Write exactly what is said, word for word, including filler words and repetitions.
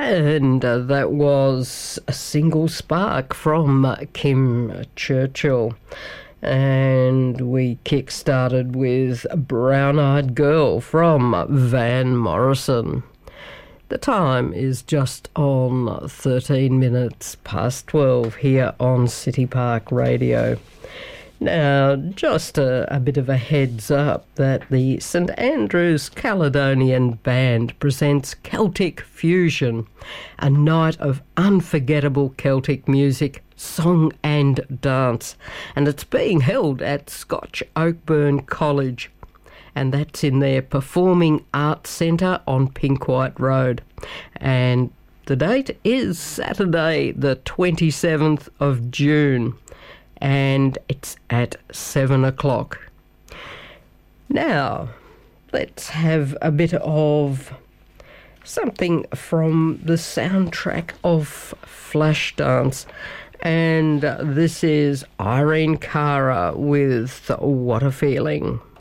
And uh, that was A Single Spark from uh, Kim Churchill. And we kick-started with Brown Eyed Girl from Van Morrison. The time is just on thirteen minutes past twelve here on City Park Radio. Now, just a, a bit of a heads up that the St Andrews Caledonian Band presents Celtic Fusion, a night of unforgettable Celtic music, song and dance, and it's being held at Scotch Oakburn College, and that's in their Performing Arts Centre on Pink White Road. And the date is Saturday the twenty-seventh of June, and it's at seven o'clock. Now, let's have a bit of something from the soundtrack of Flashdance. And this is Irene Cara with What a Feeling.